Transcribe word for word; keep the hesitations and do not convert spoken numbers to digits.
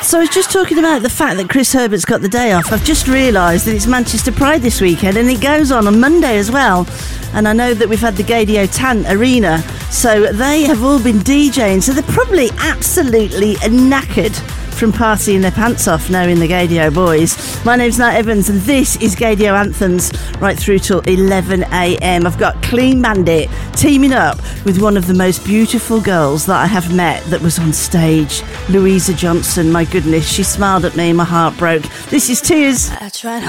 So I was just talking about the fact that Chris Herbert's got the day off. I've just realised that it's Manchester Pride this weekend, and it goes on on Monday as well. And I know that we've had the Gaydio Tant Arena, so they have all been DJing, so they're probably absolutely knackered from partying their pants off knowing the Gaydio boys. My name's Nat Evans, and this is Gaydio Anthems right through till eleven a.m. I've got Clean Bandit teaming up with one of the most beautiful girls that I have met that was on stage, Louisa Johnson. My goodness, she smiled at me, my heart broke. This is Tears. I tried